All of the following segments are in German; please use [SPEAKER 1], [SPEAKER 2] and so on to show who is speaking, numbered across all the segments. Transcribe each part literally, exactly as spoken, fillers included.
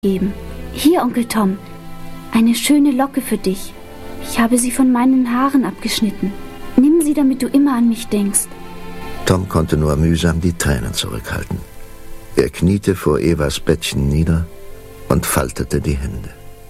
[SPEAKER 1] geben. Hier, Onkel Tom, eine schöne Locke für dich. Ich habe sie von meinen Haaren abgeschnitten. Nimm sie, damit du immer an mich denkst.
[SPEAKER 2] Tom konnte nur mühsam die Tränen zurückhalten. Er kniete vor Evas Bettchen nieder und faltete die Hände.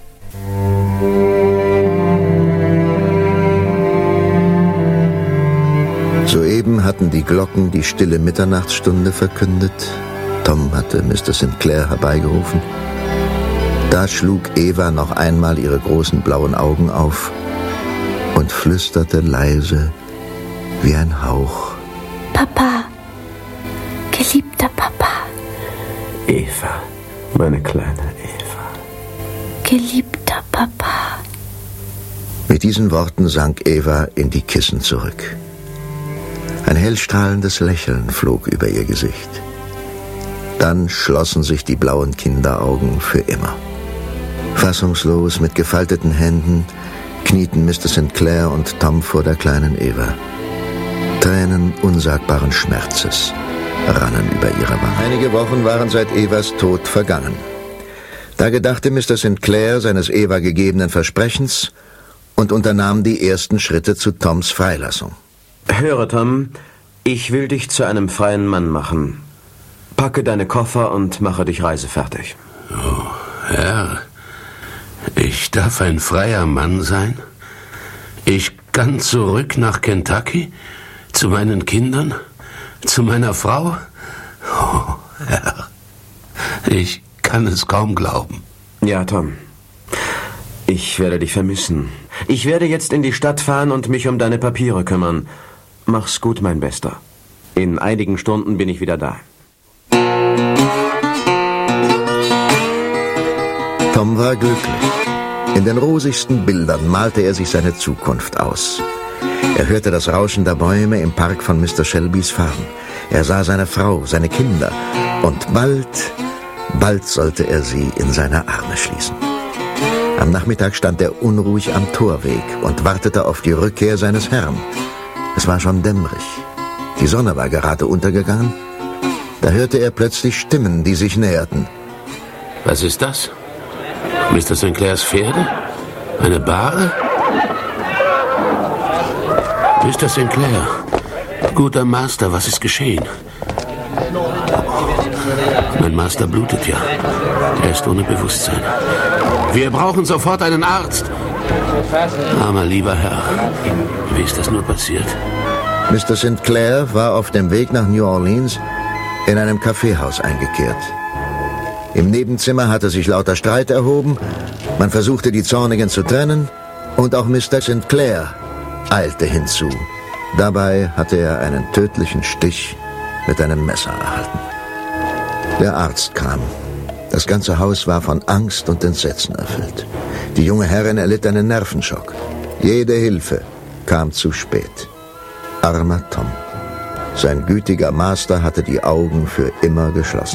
[SPEAKER 2] Soeben hatten die Glocken die stille Mitternachtsstunde verkündet. Tom hatte Mister Sinclair herbeigerufen. Da schlug Eva noch einmal ihre großen blauen Augen auf und flüsterte leise wie ein Hauch:
[SPEAKER 1] Papa, geliebter Papa.
[SPEAKER 3] Eva, meine kleine Eva.
[SPEAKER 1] Geliebter Papa.
[SPEAKER 2] Mit diesen Worten sank Eva in die Kissen zurück. Ein hellstrahlendes Lächeln flog über ihr Gesicht. Dann schlossen sich die blauen Kinderaugen für immer. Fassungslos mit gefalteten Händen knieten Mister Sinclair und Tom vor der kleinen Eva. Tränen unsagbaren Schmerzes rannen über ihre Wangen. Einige Wochen waren seit Evas Tod vergangen. Da gedachte Mister Sinclair seines Eva gegebenen Versprechens und unternahm die ersten Schritte zu Toms Freilassung.
[SPEAKER 3] Höre, Tom, ich will dich zu einem freien Mann machen. Packe deine Koffer und mache dich reisefertig.
[SPEAKER 4] Oh, Herr, ich darf ein freier Mann sein? Ich kann zurück nach Kentucky? Zu meinen Kindern? Zu meiner Frau? Oh, Herr, ich kann es kaum glauben.
[SPEAKER 3] Ja, Tom. Ich werde dich vermissen. Ich werde jetzt in die Stadt fahren und mich um deine Papiere kümmern. Mach's gut, mein Bester. In einigen Stunden bin ich wieder da.
[SPEAKER 2] Tom war glücklich. In den rosigsten Bildern malte er sich seine Zukunft aus. Er hörte das Rauschen der Bäume im Park von Mister Shelbys Farm. Er sah seine Frau, seine Kinder. Und bald, bald sollte er sie in seine Arme schließen. Am Nachmittag stand er unruhig am Torweg und wartete auf die Rückkehr seines Herrn. Es war schon dämmerig. Die Sonne war gerade untergegangen. Da hörte er plötzlich Stimmen, die sich näherten.
[SPEAKER 4] Was ist das? Mister Sinclairs Pferde? Eine Bahre? Mister Sinclair, guter Master, was ist geschehen? Mein Master blutet ja. Er ist ohne Bewusstsein. Wir brauchen sofort einen Arzt. Armer lieber Herr, wie ist das nur passiert?
[SPEAKER 2] Mister Sinclair war auf dem Weg nach New Orleans in einem Kaffeehaus eingekehrt. Im Nebenzimmer hatte sich lauter Streit erhoben. Man versuchte, die Zornigen zu trennen. Und auch Mister Sinclair eilte hinzu. Dabei hatte er einen tödlichen Stich mit einem Messer erhalten. Der Arzt kam. Das ganze Haus war von Angst und Entsetzen erfüllt. Die junge Herrin erlitt einen Nervenschock. Jede Hilfe kam zu spät. Armer Tom. Sein gütiger Master hatte die Augen für immer geschlossen.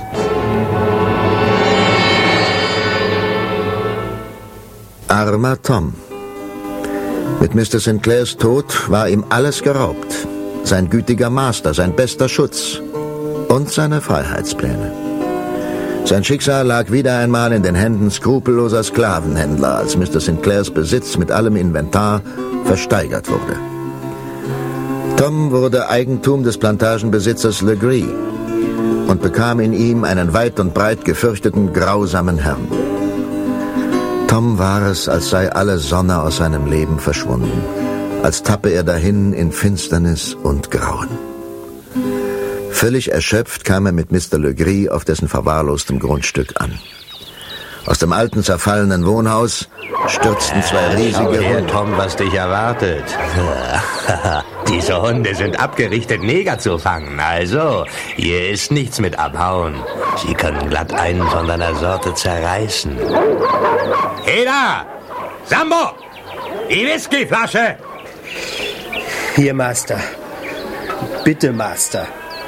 [SPEAKER 2] Armer Tom. Mit Mister Sinclairs Tod war ihm alles geraubt. Sein gütiger Master, sein bester Schutz und seine Freiheitspläne. Sein Schicksal lag wieder einmal in den Händen skrupelloser Sklavenhändler, als Mister Sinclairs Besitz mit allem Inventar versteigert wurde. Tom wurde Eigentum des Plantagenbesitzers Legree und bekam in ihm einen weit und breit gefürchteten, grausamen Herrn. Tom war es, als sei alle Sonne aus seinem Leben verschwunden, als tappe er dahin in Finsternis und Grauen. Völlig erschöpft kam er mit Mister Legree auf dessen verwahrlostem Grundstück an. Aus dem alten, zerfallenen Wohnhaus stürzten zwei riesige
[SPEAKER 5] Schau her,
[SPEAKER 2] Hunde.
[SPEAKER 5] Tom, was dich erwartet. Diese Hunde sind abgerichtet, Neger zu fangen. Also, hier ist nichts mit abhauen. Sie können glatt einen von deiner Sorte zerreißen. Hey da! Sambo! Die Whiskyflasche!
[SPEAKER 6] Hier, Master. Bitte, Master.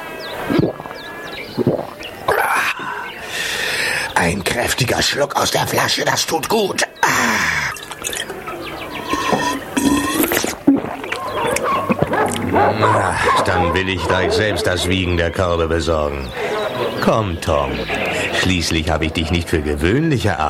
[SPEAKER 5] Ein kräftiger Schluck aus der Flasche, das tut gut. Ach, dann will ich gleich selbst das Wiegen der Körbe besorgen. Komm, Tom, Schließlich habe ich dich nicht für gewöhnliche